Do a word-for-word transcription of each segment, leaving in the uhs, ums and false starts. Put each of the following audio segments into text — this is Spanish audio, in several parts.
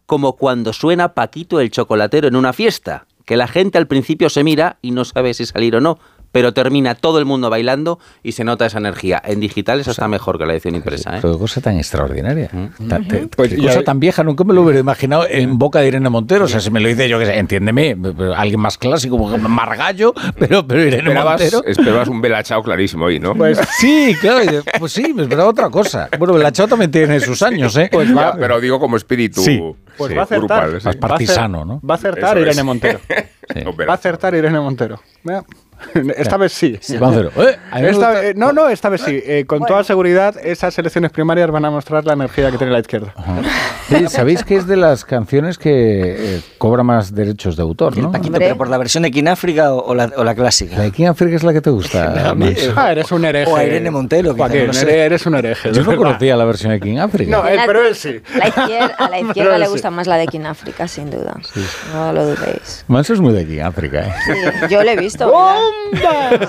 como cuando suena Paquito el chocolatero en una fiesta, que la gente al principio se mira y no sabe si salir o no, pero termina todo el mundo bailando y se nota esa energía. En digital eso está mejor que la edición impresa, ¿eh? Pero qué cosa tan extraordinaria. Uh-huh. Ta, te, pues, qué cosa tan vieja, nunca me lo hubiera imaginado en boca de Irene Montero. O sea, si me lo dice yo, que sé, entiéndeme, alguien más clásico, Margallo, pero, pero Irene esperabas, Montero. Esperabas un Bella Ciao clarísimo ahí, ¿no? Pues sí, claro, pues sí, me esperaba otra cosa. Bueno, Bella Ciao también tiene sus años, ¿eh? Pues va, pero digo como espíritu sí. Pues sí, va a acertar. grupal, sí. Más partisano, ¿no? Va a acertar Eso Irene es. Montero. Sí. Va a acertar Irene Montero. Mira. Esta vez sí. sí. ¿Eh? Esta, eh, no, no, esta vez sí. Eh, con bueno. toda seguridad, esas elecciones primarias van a mostrar la energía que tiene la izquierda. Sí, ¿sabéis que es de las canciones que eh, cobra más derechos de autor, no? Paquito, pero por la versión de King África o, o, la, o la clásica. ¿La de King África es la que te gusta? A mí, ah, eres un hereje. O a Irene Montero. Joaquín, no sé. Eres un hereje. Yo no conocía la versión de King África. No, él, pero él sí. La izquierda, a la izquierda le gusta sí. más la de King África, sin duda. Sí. No lo dudéis. Manso es muy de King África, ¿eh? Sí, yo lo he visto. ¡Bomba!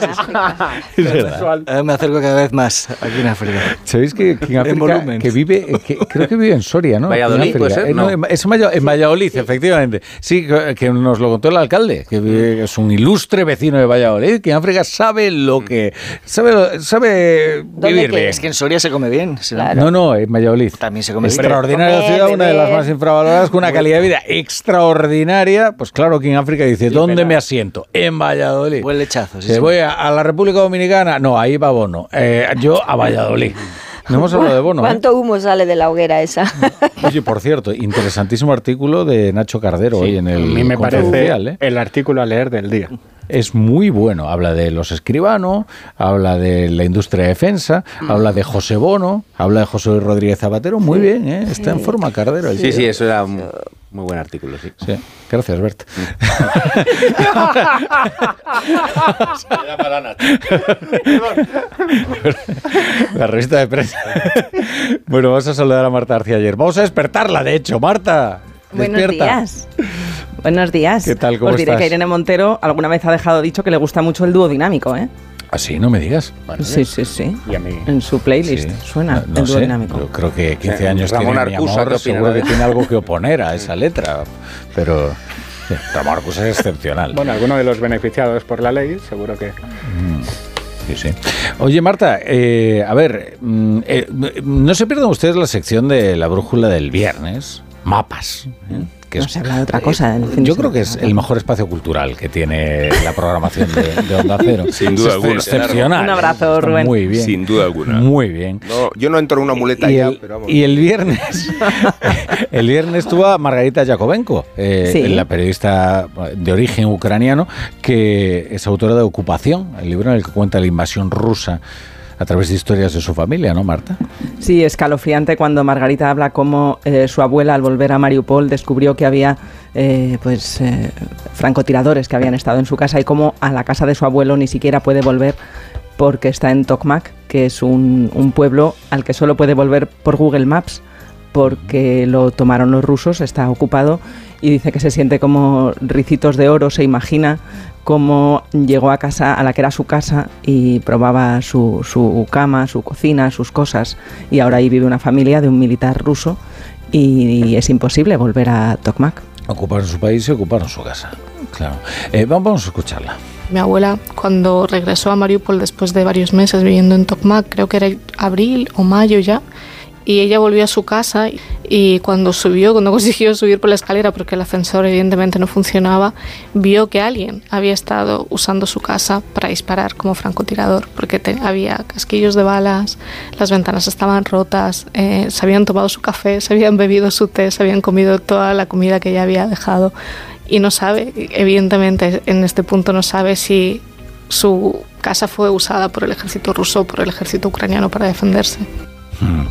Es verdad. Eh, me acerco cada vez más aquí en África. ¿Sabéis que King África, que vive, que, creo que vive en Soria, ¿no? Valladolid, ¿puede ser? Eh, no, no. Es en Valladolid, en Valladolid, efectivamente. Sí, que nos lo contó el alcalde, que vive, es un ilustre vecino de Valladolid. King África sabe lo que... Sabe, sabe vivir bien. Es que en Soria se come bien. Claro. No, no, en Valladolid. También se come bien. Extraordinaria comer, ciudad, beber. una de las más infravaloradas, con una calidad de vida extraordinaria. Pues claro, King África dice, sí, ¿dónde me asiento? En Valladolid. Buen lechazo, sí. Se sí. voy a, a la República Dominicana, no, ahí va Bono. Eh, yo a Valladolid. No hemos hablado de Bono. ¿Cuánto ¿eh? humo sale de la hoguera esa? Oye, por cierto, interesantísimo artículo de Nacho Cardero sí, hoy en el a mí me parece ¿eh? el artículo a leer del día. Es muy bueno. Habla de los Escribano, habla de la industria de defensa, mm. habla de José Bono, habla de José Rodríguez Zapatero. Muy sí. bien, ¿eh? Está sí. en forma Cardero. El sí, tío. sí, eso era un muy buen artículo, sí. sí. Gracias, Bert. La revista de prensa. Bueno, vamos a saludar a Marta García Ayer. Vamos a despertarla, de hecho. Marta, buenos despierta. días. Buenos días. ¿Qué tal? ¿Cómo Os diré estás? que Irene Montero alguna vez ha dejado dicho que le gusta mucho el dúo dinámico, ¿eh? ¿Ah, sí? No me digas. Bueno, sí, sí, sí. Y a mí. En su playlist sí. suena no, no el dúo sé. dinámico. Yo creo que quince sí. años Ramón tiene Arcusa, mi amor, seguro que de... tiene algo que oponer a esa letra, pero sí, Ramón Arcusa es excepcional. Bueno, alguno de los beneficiados por la ley, seguro que... Mm. Sí, sí. Oye, Marta, eh, a ver, eh, no se pierdan ustedes la sección de la brújula del viernes, mapas, ¿eh? Que no es, se habla de otra cosa. Eh, yo creo que es el mejor espacio cultural que tiene la programación de, de Onda Cero. Sin duda es alguna. Excepcional. Un abrazo, Está Rubén. Muy bien. Sin duda alguna. Muy bien. No, yo no entro en una muleta y ya, el, pero vamos. Y el viernes, el viernes tuvo a Margarita Yakovenko, eh, sí. la periodista de origen ucraniano, que es autora de Ocupación, el libro en el que cuenta la invasión rusa a través de historias de su familia, ¿no, Marta? Sí, escalofriante cuando Margarita habla cómo eh, su abuela, al volver a Mariupol, descubrió que había eh, pues eh, francotiradores que habían estado en su casa y cómo a la casa de su abuelo ni siquiera puede volver porque está en Tokmak, que es un, un pueblo al que solo puede volver por Google Maps, porque lo tomaron los rusos, está ocupado, y dice que se siente como ricitos de oro, se imagina cómo llegó a casa, a la que era su casa, y probaba su, su cama, su cocina, sus cosas, y ahora ahí vive una familia de un militar ruso, y, y es imposible volver a Tokmak. Ocuparon su país y ocuparon su casa, claro. Eh, vamos a escucharla. Mi abuela, cuando regresó a Mariupol después de varios meses viviendo en Tokmak, creo que era abril o mayo ya, y ella volvió a su casa y cuando subió, cuando consiguió subir por la escalera, porque el ascensor evidentemente no funcionaba, vio que alguien había estado usando su casa para disparar como francotirador, porque te, había casquillos de balas, las ventanas estaban rotas, eh, se habían tomado su café, se habían bebido su té, se habían comido toda la comida que ella había dejado y no sabe, evidentemente en este punto no sabe si su casa fue usada por el ejército ruso o por el ejército ucraniano para defenderse. Hmm.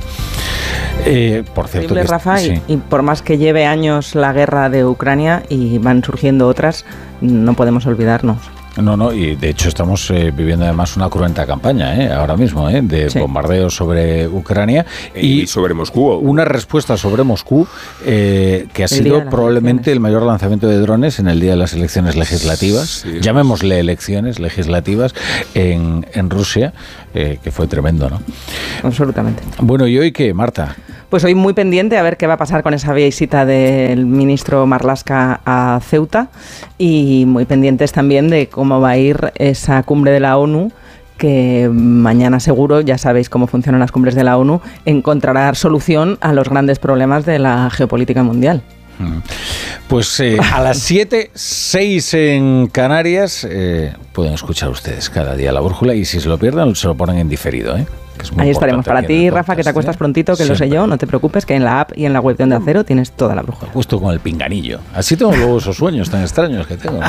Eh, por cierto, que, Rafa, sí. y, y por más que lleve años la guerra de Ucrania y van surgiendo otras, no podemos olvidarnos. No, no, y de hecho estamos eh, viviendo además una cruenta campaña, ¿eh? ahora mismo, ¿eh? de sí. bombardeos sobre Ucrania y, y sobre Moscú. Una respuesta sobre Moscú eh, que ha el sido probablemente el mayor lanzamiento de drones en el día de las elecciones legislativas, sí. llamémosle elecciones legislativas en, en Rusia, eh, que fue tremendo, ¿no? Absolutamente. Bueno, ¿y hoy qué, Marta? Pues hoy muy pendiente a ver qué va a pasar con esa visita del ministro Marlaska a Ceuta y muy pendientes también de cómo va a ir esa cumbre de la ONU, que mañana seguro, ya sabéis cómo funcionan las cumbres de la ONU, encontrará solución a los grandes problemas de la geopolítica mundial. Pues eh, a las siete, seis en Canarias, eh, pueden escuchar ustedes cada día La Brújula y si se lo pierden se lo ponen en diferido, ¿eh? Ahí estaremos. Para ti, Rafa, que te acuestas prontito, que Siempre. Lo sé yo, no te preocupes, que en la app y en la web de Onda Cero tienes toda La Brújula. Justo con el pinganillo. Así tengo luego esos sueños tan extraños que tengo.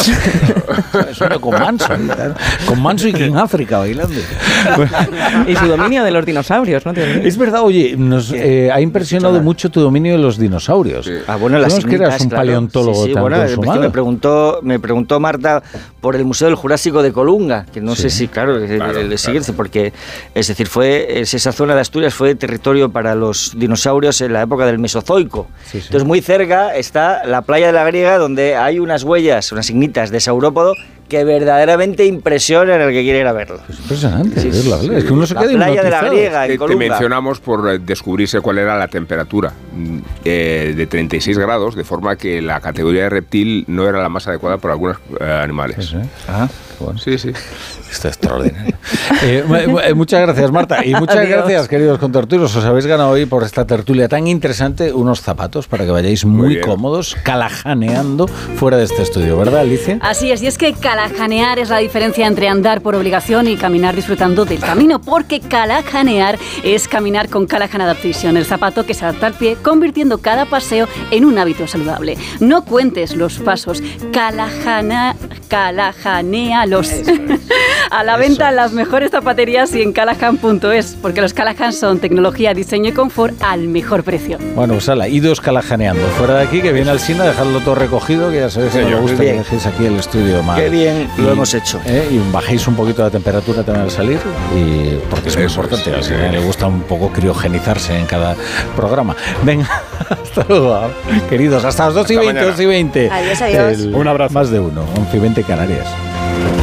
Sueño con Manso, ¿verdad? Con Manso y King África bailando. Y su dominio de los dinosaurios, ¿no? Es verdad, oye, nos eh, ha impresionado mucho tu dominio de los dinosaurios. Sí. Ah, bueno, las que eras un claro. paleontólogo sí, sí, tan bueno, consumado. Me preguntó, me preguntó Marta por el Museo del Jurásico de Colunga, que no sí. sé si, claro, claro, le sigue, claro. porque, es decir, fue es esa zona de Asturias fue territorio para los dinosaurios en la época del Mesozoico. Sí, sí. Entonces, muy cerca está la playa de la Griega, donde hay unas huellas, unas ignitas de saurópodo que verdaderamente impresionan al que quiere ir a verlo. Es impresionante sí, verlo. sí, es que uno se la queda playa de la Griega, en te, Colunga. te mencionamos por descubrirse cuál era la temperatura eh, de treinta y seis grados, de forma que la categoría de reptil no era la más adecuada para algunos eh, animales. Sí, sí. Ah, bueno. sí, sí. Esto es extraordinario. eh, eh, muchas gracias, Marta. Y muchas Adiós. gracias, queridos contertulios. Os habéis ganado hoy por esta tertulia tan interesante unos zapatos para que vayáis muy, muy cómodos, calajaneando fuera de este estudio, ¿verdad, Alicia? Así es, y es que calajanear es la diferencia entre andar por obligación y caminar disfrutando del camino, porque calajanear es caminar con Callahan Adaptation, el zapato que se adapta al pie, convirtiendo cada paseo en un hábito saludable. No cuentes los pasos, calajana, calajanealos. A la venta en las mejores zapaterías y en callahan punto es, porque los Callahan son tecnología, diseño y confort al mejor precio. Bueno, pues ala, idos calajaneando. Fuera de aquí, que viene al cine, dejadlo todo recogido, que ya sabéis que me gusta que dejéis aquí el estudio más. Qué bien y, lo hemos hecho. Eh, y bajéis un poquito la temperatura también al salir, y, porque es muy Eso importante. Es, sí, a sí. le gusta un poco criogenizarse en cada programa. Venga, hasta luego, queridos. Hasta las dos y veinte, dos y veinte. Adiós, adiós. El, un abrazo. Más de uno, once y veinte Canarias.